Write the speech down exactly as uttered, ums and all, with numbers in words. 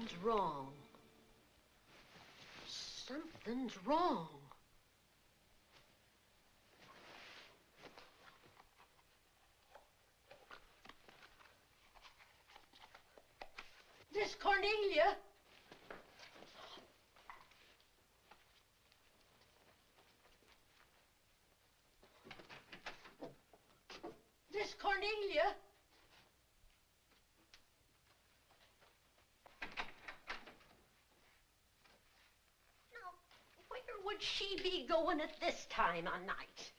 Something's wrong. Something's wrong. This Cornelia. This Cornelia. Now, where would she be going at this time of night?